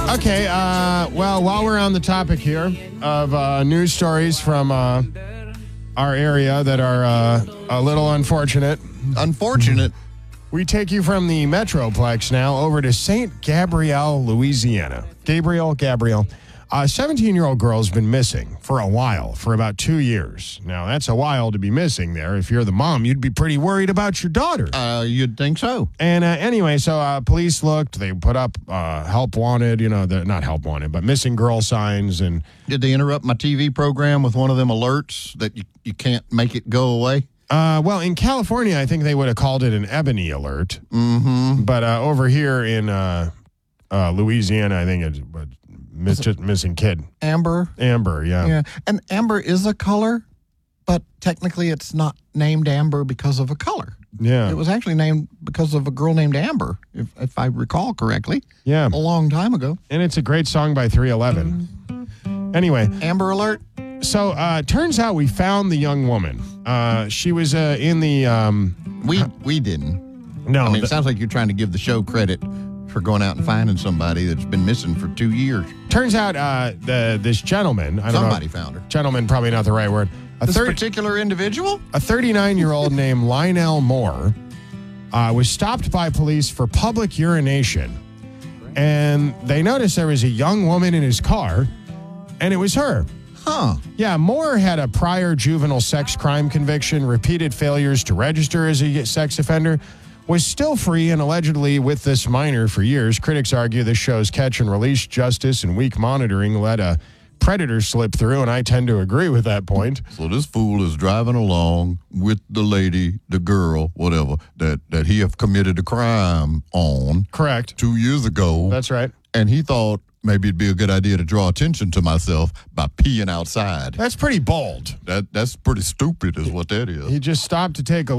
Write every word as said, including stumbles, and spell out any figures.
Okay, uh, well, while we're on the topic here of uh, news stories from uh, our area that are uh, a little unfortunate, Unfortunate. we take you from the Metroplex now over to Saint Gabriel, Louisiana. Gabriel, Gabriel. A seventeen-year-old girl has been missing for a while, for about two years. Now, that's a while to be missing there. If you're the mom, you'd be pretty worried about your daughter. Uh, you'd think so. And uh, anyway, so uh, police looked. They put up uh, help wanted, you know, the, not help wanted, but missing girl signs. And Did they interrupt my T V program with one of them alerts that you, you can't make it go away? Uh, well, in California, I think they would have called it an ebony alert. Mm-hmm. But uh, over here in uh, uh, Louisiana, I think it's uh, miss, just missing kid. Amber? Amber, yeah. Yeah. And amber is a color, but technically it's not named Amber because of a color. Yeah. It was actually named because of a girl named Amber, if, if I recall correctly. Yeah. A long time ago. And it's a great song by three eleven. Anyway. Amber Alert? So, uh, turns out we found the young woman. Uh, she was uh, in the... Um, We we didn't. no, I mean, the- it sounds like you're trying to give the show credit for going out and finding somebody that's been missing for two years. turns out uh, the this gentleman... I don't Somebody know, found her. Gentleman, probably not the right word. A This third, particular individual? A thirty-nine-year-old named Lionel Moore uh, was stopped by police for public urination. And they noticed there was a young woman in his car, and it was her. Huh. Yeah, Moore had a prior juvenile sex crime conviction, repeated failures to register as a sex offender, was still free and allegedly with this minor for years. Critics argue this shows catch and release justice and weak monitoring let a predator slip through, and I tend to agree with that point. So this fool is driving along with the lady, the girl, whatever, that, that he have committed a crime on Correct. two years ago. That's right. And he thought maybe it'd be a good idea to draw attention to myself by peeing outside. That's pretty bold. That That's pretty stupid is what that is. He just stopped to take a